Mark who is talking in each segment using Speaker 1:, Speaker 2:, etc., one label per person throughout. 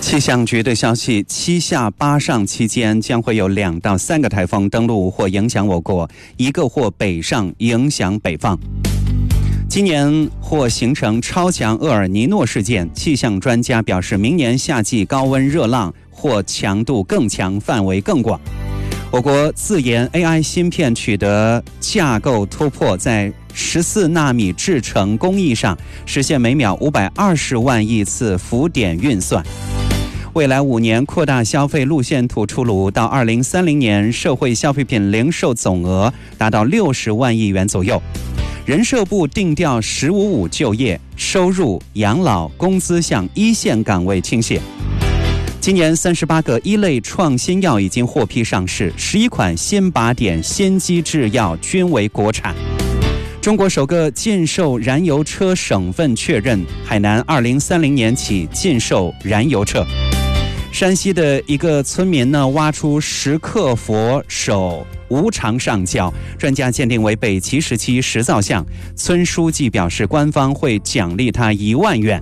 Speaker 1: 气象局的消息，7下8上期间将会有2到3个台风登陆或影响我国，1个或北上影响北方。今年或形成超强厄尔尼诺事件，气象专家表示，明年夏季高温热浪或强度更强，范围更广。我国自研 AI 芯片取得架构突破，在14纳米制程工艺上实现每秒520万亿次浮点运算。未来5年扩大消费路线图出炉，到2030年，社会消费品零售总额达到60万亿元左右。人社部定调“1055”就业，收入、养老、工资向一线岗位倾斜。今年38个一类创新药已经获批上市，11款新靶点新机制药均为国产。中国首个禁售燃油车省份确认，海南2030年起禁售燃油车。山西的一个村民挖出石刻佛手无偿上交，专家鉴定为北齐时期石造像，村书记表示官方会奖励他1万元。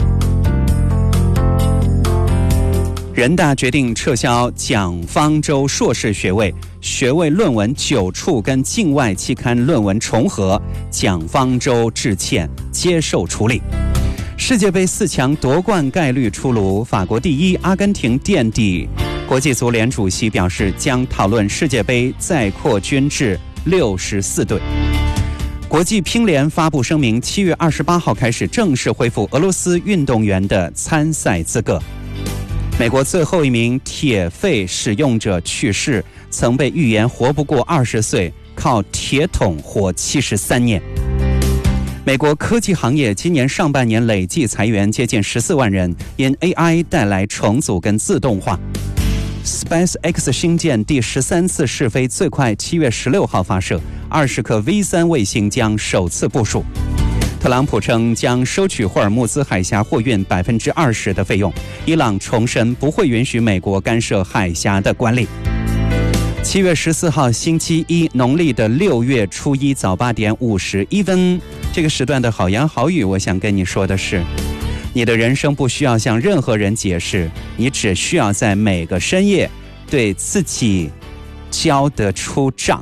Speaker 1: 人大决定撤销蒋方舟硕士学位，学位论文9处跟境外期刊论文重合，蒋方舟致歉，接受处理。世界杯4强夺冠概率出炉，法国第1，阿根廷垫底。国际足联主席表示，将讨论世界杯再扩军至64队。国际乒联发布声明，7月28号开始正式恢复俄罗斯运动员的参赛资格。美国最后一名铁肺使用者去世，曾被预言活不过20岁，靠铁桶活73年。美国科技行业今年上半年累计裁员接近14万人，因 AI 带来重组跟自动化。SpaceX 星舰第13次试飞最快7月16号发射，20颗 V3 卫星将首次部署。特朗普称将收取霍尔木兹海峡货运20%的费用。伊朗重申不会允许美国干涉海峡的管理。7月14号星期一，农历的6月初1早8点51分，这个时段的好言好语，我想跟你说的是，你的人生不需要向任何人解释，你只需要在每个深夜对自己交得出账。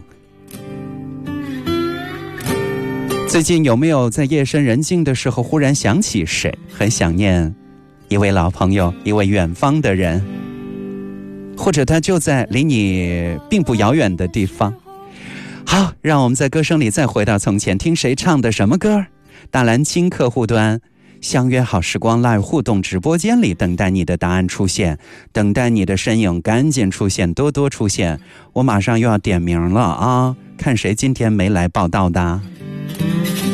Speaker 1: 最近有没有在夜深人静的时候忽然想起谁，很想念一位老朋友，一位远方的人，或者他就在离你并不遥远的地方。好，让我们在歌声里再回到从前，听谁唱的什么歌。大蓝鲸客户端相约好时光 Live 互动直播间里，等待你的答案出现，等待你的身影赶紧出现，多多出现。我马上又要点名了啊，看谁今天没来报道的。